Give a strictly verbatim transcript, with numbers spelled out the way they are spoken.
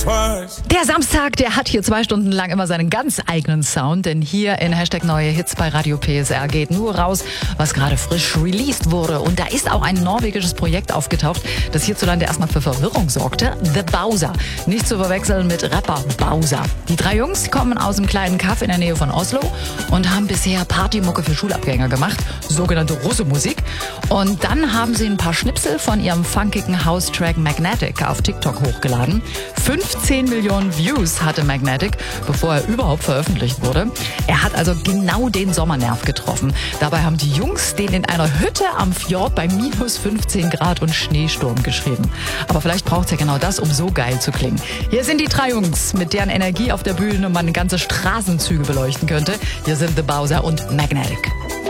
twice. Der Samstag, der hat hier zwei Stunden lang immer seinen ganz eigenen Sound, denn hier in Hashtag Neue Hits bei Radio P S R geht nur raus, was gerade frisch released wurde. Und da ist auch ein norwegisches Projekt aufgetaucht, das hierzulande erstmal für Verwirrung sorgte. The Bowser. Nicht zu verwechseln mit Rapper Bowser. Die drei Jungs kommen aus einem kleinen Kaff in der Nähe von Oslo und haben bisher Partymucke für Schulabgänger gemacht, sogenannte Russe-Musik. Und dann haben sie ein paar Schnipsel von ihrem funkigen House-Track Magnetic auf TikTok hochgeladen. fünfzehn Millionen Views hatte Magnetic, bevor er überhaupt veröffentlicht wurde. Er hat also genau den Sommernerv getroffen. Dabei haben die Jungs den in einer Hütte am Fjord bei minus fünfzehn Grad und Schneesturm geschrieben. Aber vielleicht braucht es ja genau das, um so geil zu klingen. Hier sind die drei Jungs, mit deren Energie auf der Bühne man ganze Straßenzüge beleuchten könnte. Hier sind The Bowser und Magnetic.